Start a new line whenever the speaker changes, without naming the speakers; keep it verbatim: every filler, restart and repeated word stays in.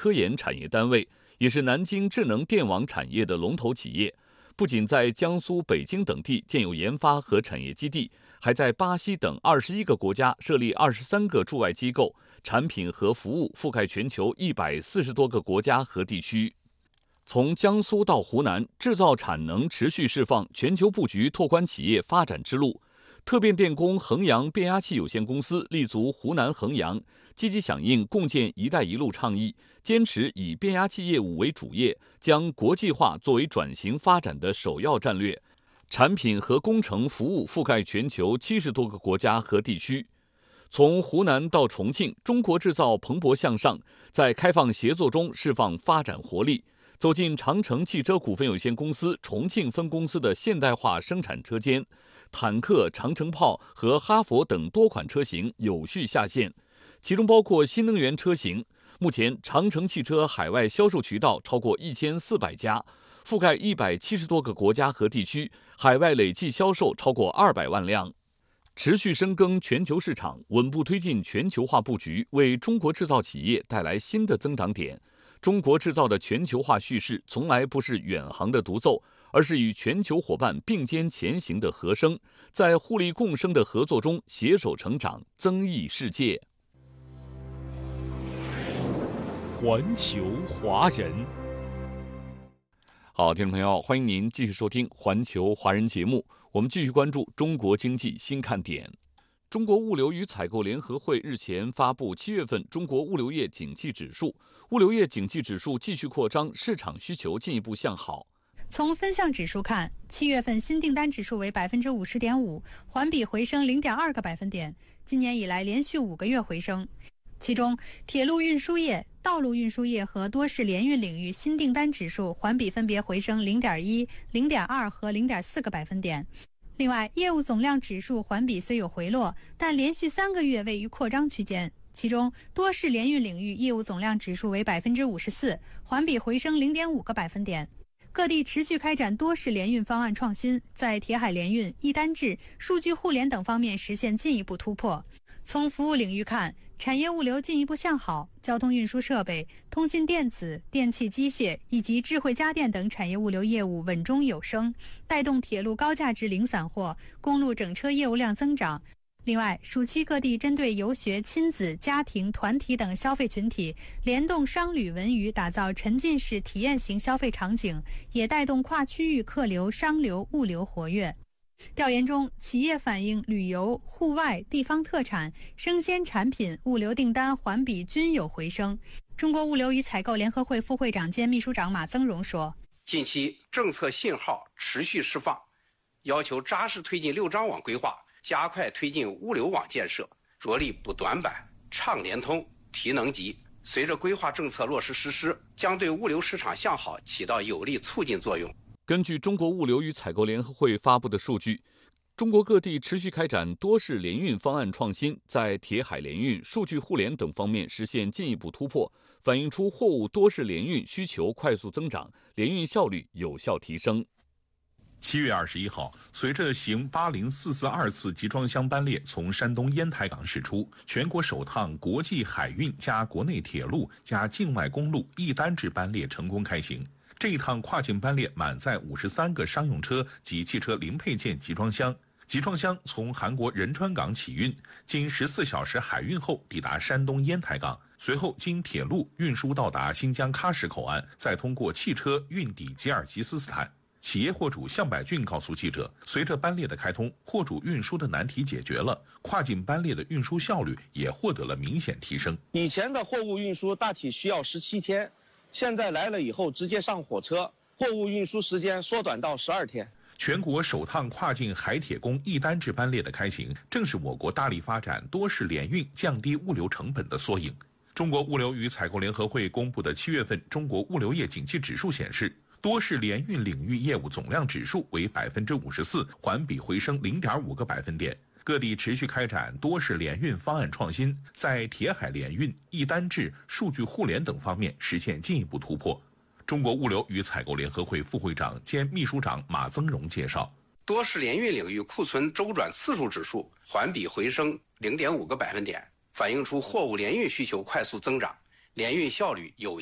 科研产业单位，也是南京智能电网产业的龙头企业。不仅在江苏、北京等地建有研发和产业基地，还在巴西等二十一个国家设立二十三个驻外机构，产品和服务覆盖全球一百四十多个国家和地区。从江苏到湖南，制造产能持续释放，全球布局拓宽企业发展之路。特变电工衡阳变压器有限公司立足湖南衡阳，积极响应共建“一带一路”倡议，坚持以变压器业务为主业，将国际化作为转型发展的首要战略。产品和工程服务覆盖全球七十多个国家和地区。从湖南到重庆，中国制造蓬勃向上，在开放协作中释放发展活力。走进长城汽车股份有限公司重庆分公司的现代化生产车间，坦克、长城炮和哈弗等多款车型有序下线，其中包括新能源车型。目前，长城汽车海外销售渠道超过一千四百家，覆盖一百七十多个国家和地区，海外累计销售超过二百万辆。持续深耕全球市场，稳步推进全球化布局，为中国制造企业带来新的增长点。中国制造的全球化叙事从来不是远航的独奏，而是与全球伙伴并肩前行的和声，在互利共生的合作中携手成长，增益世界。
环球华人，
好，听众朋友，欢迎您继续收听环球华人节目，我们继续关注中国经济新看点。中国物流与采购联合会日前发布七月份中国物流业景气指数，物流业景气指数继续扩张，市场需求进一步向好。
从分项指数看，七月份新订单指数为百分之五十点五，环比回升零点二个百分点，今年以来连续五个月回升。其中，铁路运输业、道路运输业和多式联运领域新订单指数环比分别回升零点一、零点二和零点四个百分点。另外，业务总量指数环比虽有回落，但连续三个月位于扩张区间。其中，多式联运领域业务总量指数为百分之五十四，环比回升零点五个百分点。各地持续开展多式联运方案创新，在铁海联运、一单制、数据互联等方面实现进一步突破。从服务领域看，产业物流进一步向好，交通运输设备、通信电子、电气机械以及智慧家电等产业物流业务稳中有升，带动铁路高价值零散货、公路整车业务量增长。另外，暑期各地针对游学、亲子、家庭、团体等消费群体，联动商旅文娱，打造沉浸式体验型消费场景，也带动跨区域客流、商流、物流活跃。调研中，企业反映旅游、户外、地方特产、生鲜产品物流订单环比均有回升。中国物流与采购联合会副会长兼秘书长马增荣说：“
近期政策信号持续释放，要求扎实推进六张网规划，加快推进物流网建设，着力补短板、畅联通、提能级。随着规划政策落实实施，将对物流市场向好起到有力促进作用。”
根据中国物流与采购联合会发布的数据，中国各地持续开展多式联运方案创新，在铁海联运、数据互联等方面实现进一步突破，反映出货物多式联运需求快速增长，联运效率有效提升。
七月二十一号，随着行八零四四二次集装箱班列从山东烟台港驶出，全国首趟国际海运加国内铁路加境外公路一单制班列成功开行。这一趟跨境班列满载五十三个商用车及汽车零配件集装箱，集装箱从韩国仁川港起运，经十四小时海运后抵达山东烟台港，随后经铁路运输到达新疆喀什口岸，再通过汽车运抵吉尔吉斯斯坦。企业货主向百俊告诉记者，随着班列的开通，货主运输的难题解决了，跨境班列的运输效率也获得了明显提升。
以前的货物运输大体需要十七天，现在来了以后直接上火车，货物运输时间缩短到十二天。
全国首趟跨境海铁公一单制班列的开行，正是我国大力发展多式联运、降低物流成本的缩影。中国物流与采购联合会公布的七月份中国物流业景气指数显示，多式联运领域业务总量指数为百分之五十四，环比回升零点五个百分点。各地持续开展多式联运方案创新，在铁海联运、一单制、数据互联等方面实现进一步突破。中国物流与采购联合会副会长兼秘书长马增荣介绍，
多式联运领域库存周转次数指数环比回升零点五个百分点，反映出货物联运需求快速增长，联运效率有